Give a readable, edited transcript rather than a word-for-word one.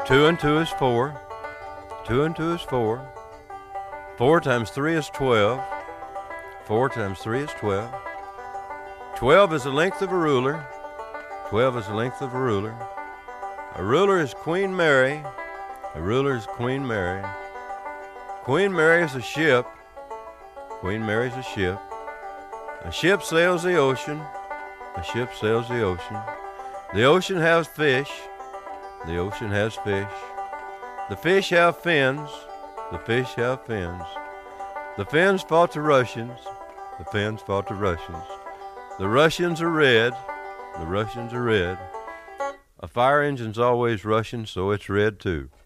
2 and 2 is 4. 2 and 2 is 4. 4 times 3 is 12. 4 times 3 is 12. 12 is the length of a ruler. 12 is the length of a ruler. A ruler is Queen Mary. A ruler is Queen Mary. Queen Mary is a ship. Queen Mary is a ship. A ship sails the ocean. A ship sails the ocean. The ocean has fish. The ocean has fish. The fish have fins. The fish have fins. The Finns fought the Russians. The Finns fought the Russians. The Russians are red. The Russians are red. A fire engine's always Russian, so it's red too.